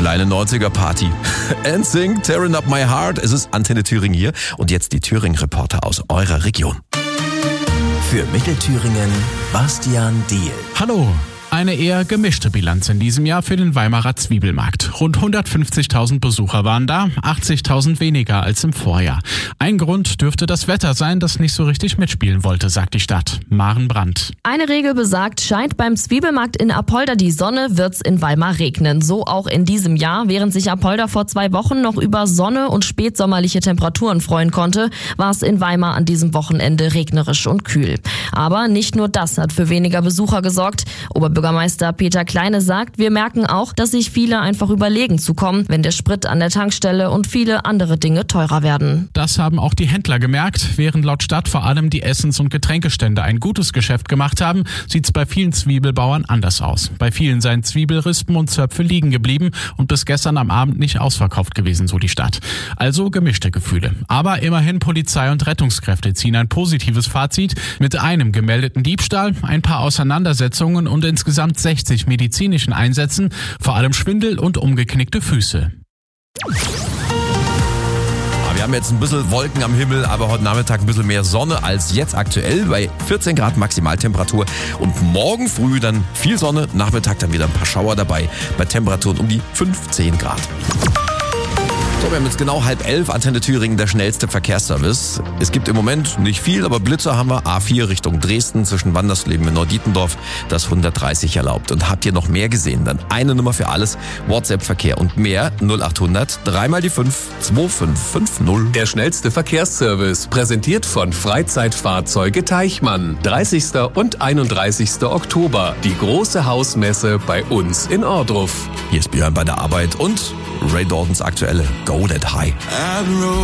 kleine 90er-Party. NSYNC, Tearing Up My Heart. Es ist Antenne Thüringen hier und jetzt die Thüringen-Reporter aus eurer Region. Für Mittelthüringen, Bastian Diehl. Hallo. Eine eher gemischte Bilanz in diesem Jahr für den Weimarer Zwiebelmarkt. Rund 150.000 Besucher waren da, 80.000 weniger als im Vorjahr. Ein Grund dürfte das Wetter sein, das nicht so richtig mitspielen wollte, sagt die Stadt. Maren Brandt. Eine Regel besagt, scheint beim Zwiebelmarkt in Apolda die Sonne, wird's in Weimar regnen. So auch in diesem Jahr. Während sich Apolda vor 2 Wochen noch über Sonne und spätsommerliche Temperaturen freuen konnte, war es in Weimar an diesem Wochenende regnerisch und kühl. Aber nicht nur das hat für weniger Besucher gesorgt. Oberbürgermeister Peter Kleine sagt, wir merken auch, dass sich viele einfach überlegen zu kommen, wenn der Sprit an der Tankstelle und viele andere Dinge teurer werden. Das haben auch die Händler gemerkt. Während laut Stadt vor allem die Essens- und Getränkestände ein gutes Geschäft gemacht haben, sieht's bei vielen Zwiebelbauern anders aus. Bei vielen seien Zwiebelrispen und Zöpfe liegen geblieben und bis gestern am Abend nicht ausverkauft gewesen, so die Stadt. Also gemischte Gefühle. Aber immerhin Polizei und Rettungskräfte ziehen ein positives Fazit mit einem gemeldeten Diebstahl, ein paar Auseinandersetzungen und insgesamt 60 medizinischen Einsätzen, vor allem Schwindel und umgeknickte Füße. Wir haben jetzt ein bisschen Wolken am Himmel, aber heute Nachmittag ein bisschen mehr Sonne als jetzt aktuell bei 14 Grad Maximaltemperatur. Und morgen früh dann viel Sonne, Nachmittag dann wieder ein paar Schauer dabei bei Temperaturen um die 15 Grad. So, wir haben jetzt genau 10:30, Antenne Thüringen, der schnellste Verkehrsservice. Es gibt im Moment nicht viel, aber Blitzer haben wir. A4 Richtung Dresden zwischen Wandersleben und Neu-Dietendorf, das 130 erlaubt. Und habt ihr noch mehr gesehen? Dann eine Nummer für alles, WhatsApp-Verkehr und mehr 0800 3 die 5 2550. Der schnellste Verkehrsservice, präsentiert von Freizeitfahrzeuge Teichmann. 30. und 31. Oktober, die große Hausmesse bei uns in Ohrdruf. Hier ist Björn bei der Arbeit und Ray Daltons aktuelle Go That High.